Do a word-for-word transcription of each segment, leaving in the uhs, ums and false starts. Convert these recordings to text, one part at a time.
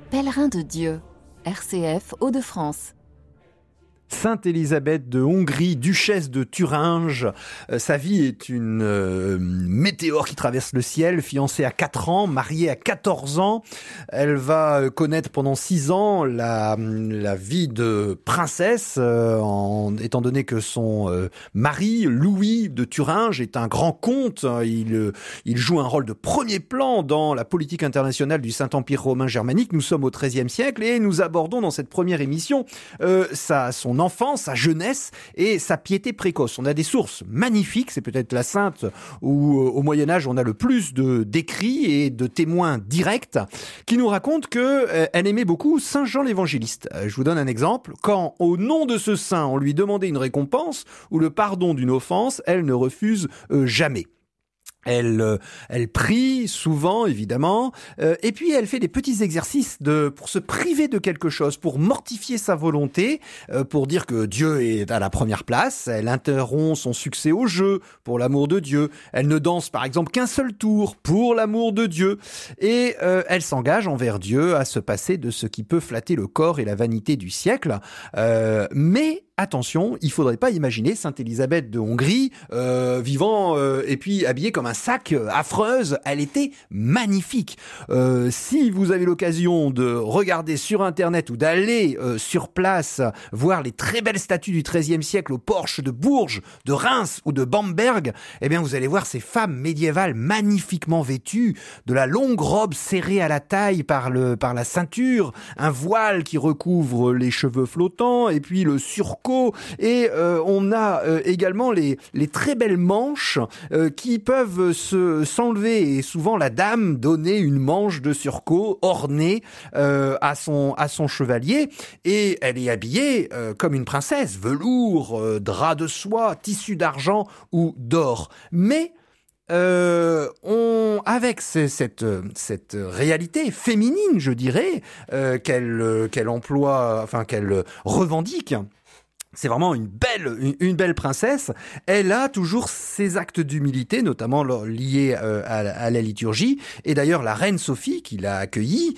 Pèlerin de Dieu, R C F Hauts-de-France. Sainte Élisabeth de Hongrie, duchesse de Thuringe. Euh, sa vie est une euh, météore qui traverse le ciel. Fiancée à quatre ans, mariée à quatorze ans. Elle va connaître pendant six ans la, la vie de princesse, euh, en, étant donné que son euh, mari, Louis de Thuringe, est un grand comte. Il, il joue un rôle de premier plan dans la politique internationale du Saint-Empire romain germanique. Nous sommes au treizième siècle et nous abordons dans cette première émission euh, sa, son enfance, sa jeunesse et sa piété précoce. On a des sources magnifiques, c'est peut-être la sainte où au Moyen-Âge on a le plus de d'écrits et de témoins directs qui nous racontent que euh, elle aimait beaucoup Saint Jean l'Évangéliste. Euh, je vous donne un exemple. Quand au nom de ce saint on lui demandait une récompense ou le pardon d'une offense, elle ne refuse euh, jamais. Elle, euh, elle prie souvent, évidemment, euh, et puis elle fait des petits exercices de pour se priver de quelque chose, pour mortifier sa volonté, euh, pour dire que Dieu est à la première place. Elle interrompt son succès au jeu pour l'amour de Dieu. Elle ne danse par exemple qu'un seul tour pour l'amour de Dieu. Et euh, elle s'engage envers Dieu à se passer de ce qui peut flatter le corps et la vanité du siècle. Euh, mais attention, il faudrait pas imaginer Sainte Élisabeth de Hongrie euh, vivant euh, et puis habillée comme un sac, euh, affreuse. Elle était magnifique. Euh, si vous avez l'occasion de regarder sur Internet ou d'aller euh, sur place voir les très belles statues du treizième siècle au porche de Bourges, de Reims ou de Bamberg, eh bien vous allez voir ces femmes médiévales magnifiquement vêtues, de la longue robe serrée à la taille par le par la ceinture, un voile qui recouvre les cheveux flottants et puis le surcot. Et euh, on a euh, également les, les très belles manches euh, qui peuvent se, s'enlever. Et souvent, la dame donnait une manche de surcot ornée euh, à, son, à son chevalier. Et elle est habillée euh, comme une princesse. Velours, euh, drap de soie, tissu d'argent ou d'or. Mais Euh, on, avec ce, cette, cette réalité féminine, je dirais, euh, qu'elle, qu'elle emploie, enfin qu'elle revendique, c'est vraiment une belle, une, une belle princesse. Elle a toujours ses actes d'humilité, notamment liés euh, à, à la liturgie. Et d'ailleurs, la reine Sophie, qui l'a accueillie,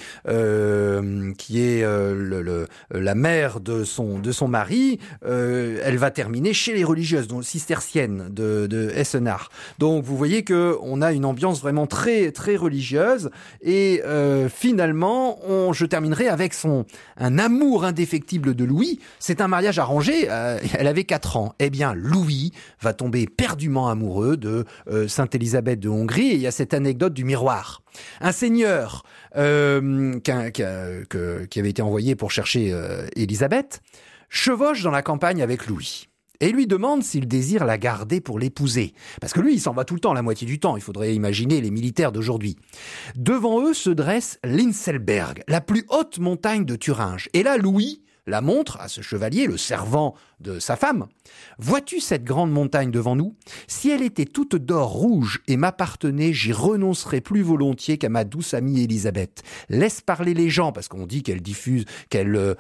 euh, qui est euh, le, le, la mère de son, de son mari, euh, elle va terminer chez les religieuses, donc cisterciennes de, de Essenach. Donc, vous voyez que on a une ambiance vraiment très, très religieuse. Et euh, finalement, on, je terminerai avec son un amour indéfectible de Louis. C'est un mariage arrangé. Euh, elle avait quatre ans. Eh bien, Louis va tomber perdument amoureux de euh, Sainte Élisabeth de Hongrie. Et il y a cette anecdote du miroir. Un seigneur euh, qui, qui, que, qui avait été envoyé pour chercher euh, Élisabeth chevauche dans la campagne avec Louis. Et lui demande s'il désire la garder pour l'épouser. Parce que lui, il s'en va tout le temps, la moitié du temps. Il faudrait imaginer les militaires d'aujourd'hui. Devant eux se dresse l'Inselberg, la plus haute montagne de Thuringe. Et là, Louis la montre à ce chevalier, le servant de sa femme. « Vois-tu cette grande montagne devant nous ? Si elle était toute d'or rouge et m'appartenait, j'y renoncerais plus volontiers qu'à ma douce amie Élisabeth. Laisse parler les gens, parce qu'on dit qu'elle diffuse, qu'elle euh,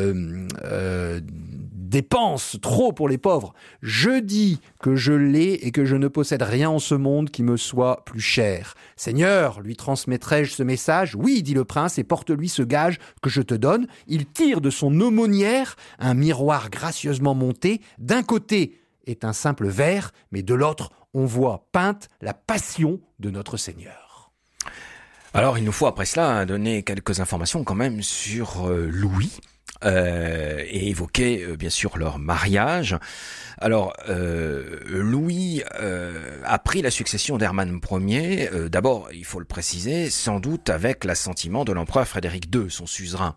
euh, dépense trop pour les pauvres. Je dis que je l'ai et que je ne possède rien en ce monde qui me soit plus cher. Seigneur, lui transmettrai-je ce message ? Oui, dit le prince, et porte-lui ce gage que je te donne. Il tire de son aumônière un miroir gracieusement monté. D'un côté est un simple verre, mais de l'autre, on voit peinte la passion de notre Seigneur. » Alors, il nous faut après cela donner quelques informations quand même sur euh, Louis. Euh, et évoquer euh, bien sûr leur mariage. Alors euh, Louis euh, a pris la succession d'Hermann Ier, euh, d'abord il faut le préciser, sans doute avec l'assentiment de l'empereur Frédéric deux, son suzerain.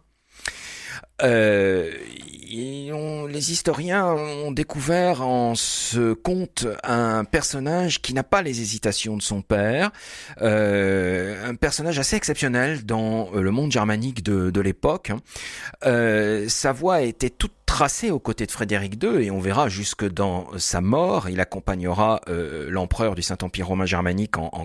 Euh, on, les historiens ont découvert en ce conte un personnage qui n'a pas les hésitations de son père, euh, un personnage assez exceptionnel dans le monde germanique de, de l'époque. Euh, sa voie était toute tracé aux côtés de Frédéric deux et on verra jusque dans sa mort. Il accompagnera euh, l'empereur du Saint-Empire romain germanique en, en